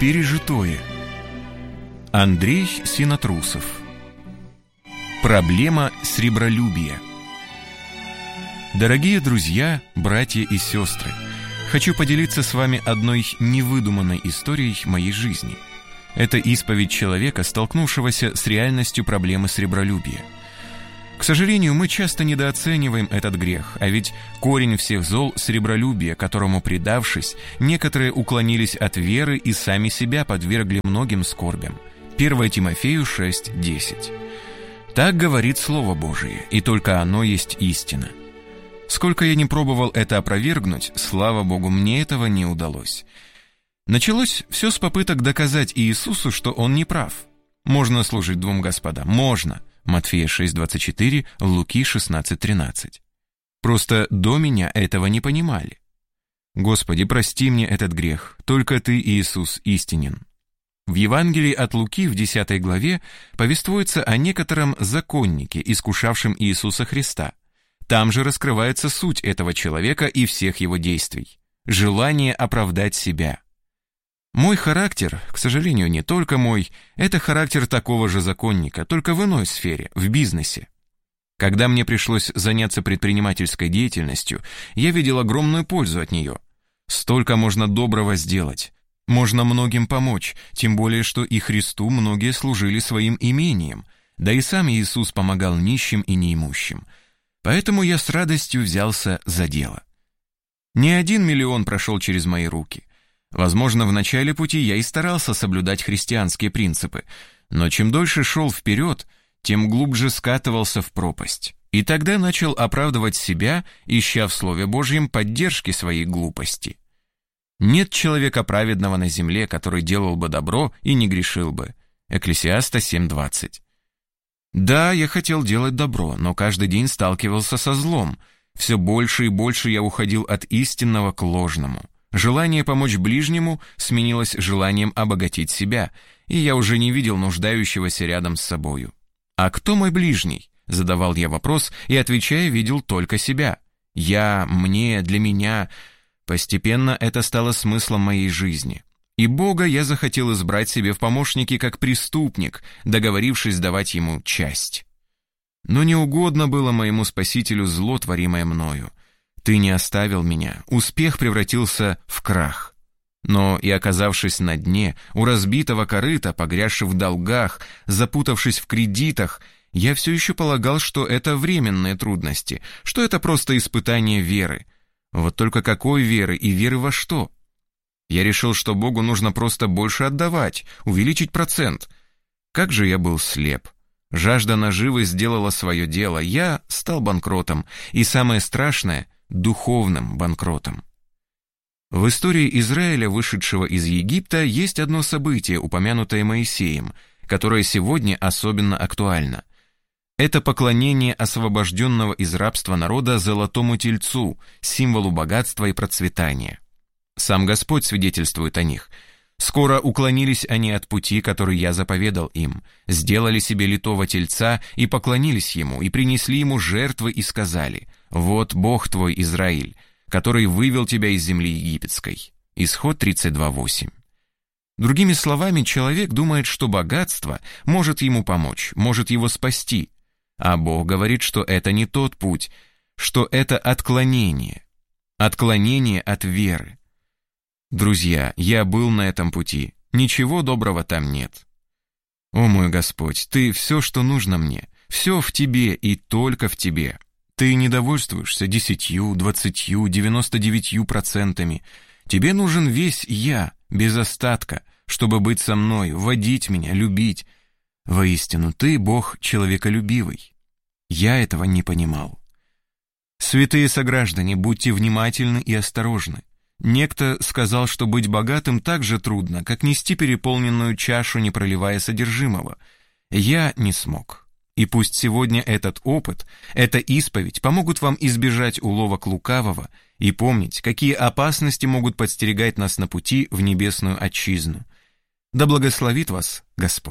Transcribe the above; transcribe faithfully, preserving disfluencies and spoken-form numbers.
Пережитое. Андрей Синотрусов. Проблема сребролюбия. Дорогие друзья, братья и сестры, хочу поделиться с вами одной невыдуманной историей моей жизни. Это исповедь человека, столкнувшегося с реальностью проблемы сребролюбия. К сожалению, мы часто недооцениваем этот грех, а ведь корень всех зол – сребролюбие, которому, предавшись, некоторые уклонились от веры и сами себя подвергли многим скорбям. первое Тимофею шесть десять. Так говорит Слово Божие, и только оно есть истина. Сколько я не пробовал это опровергнуть, слава Богу, мне этого не удалось. Началось все с попыток доказать Иисусу, что Он не прав. Можно служить двум господам, можно. Матфея шесть двадцать четыре, Луки шестнадцать тринадцать. Просто до меня этого не понимали. Господи, прости мне этот грех, только Ты, Иисус, истинен. В Евангелии от Луки в десятой главе повествуется о некотором законнике, искушавшем Иисуса Христа. Там же раскрывается суть этого человека и всех его действий. Желание оправдать себя. Мой характер, к сожалению, не только мой, это характер такого же законника, только в иной сфере, в бизнесе. Когда мне пришлось заняться предпринимательской деятельностью, я видел огромную пользу от нее. Столько можно доброго сделать. Можно многим помочь, тем более, что и Христу многие служили своим имением, да и сам Иисус помогал нищим и неимущим. Поэтому я с радостью взялся за дело. Не один миллион прошел через мои руки. Возможно, в начале пути я и старался соблюдать христианские принципы, но чем дольше шел вперед, тем глубже скатывался в пропасть. И тогда начал оправдывать себя, ища в Слове Божьем поддержки своей глупости. Нет человека праведного на земле, который делал бы добро и не грешил бы. Экклесиаста семь двадцать. Да, я хотел делать добро, но каждый день сталкивался со злом. Все больше и больше я уходил от истинного к ложному. Желание помочь ближнему сменилось желанием обогатить себя, и я уже не видел нуждающегося рядом с собою. «А кто мой ближний?» — задавал я вопрос, и, отвечая, видел только себя. «Я, мне, для меня». Постепенно это стало смыслом моей жизни. И Бога я захотел избрать себе в помощники как преступник, договорившись давать ему часть. Но не угодно было моему Спасителю зло, творимое мною. Ты не оставил меня, успех превратился в крах. Но и оказавшись на дне, у разбитого корыта, погрязши в долгах, запутавшись в кредитах, я все еще полагал, что это временные трудности, что это просто испытание веры. Вот только какой веры и веры во что? Я решил, что Богу нужно просто больше отдавать, увеличить процент. Как же я был слеп. Жажда наживы сделала свое дело, я стал банкротом, и самое страшное — духовным банкротом. В истории Израиля, вышедшего из Египта, есть одно событие, упомянутое Моисеем, которое сегодня особенно актуально. Это поклонение освобожденного из рабства народа золотому тельцу, символу богатства и процветания. Сам Господь свидетельствует о них. «Скоро уклонились они от пути, который я заповедал им, сделали себе литого тельца и поклонились ему, и принесли ему жертвы и сказали: „Вот Бог твой, Израиль, который вывел тебя из земли египетской“». Исход тридцать два восемь. Другими словами, человек думает, что богатство может ему помочь, может его спасти, а Бог говорит, что это не тот путь, что это отклонение, отклонение от веры. Друзья, я был на этом пути, ничего доброго там нет. О мой Господь, Ты все, что нужно мне, все в Тебе и только в Тебе. Ты не довольствуешься десятью, двадцатью, девяносто девятью процентами. Тебе нужен весь я, без остатка, чтобы быть со мной, водить меня, любить. Воистину, Ты Бог человеколюбивый. Я этого не понимал. Святые сограждане, будьте внимательны и осторожны. Некто сказал, что быть богатым так же трудно, как нести переполненную чашу, не проливая содержимого. Я не смог. И пусть сегодня этот опыт, эта исповедь помогут вам избежать уловок лукавого и помнить, какие опасности могут подстерегать нас на пути в небесную отчизну. Да благословит вас Господь.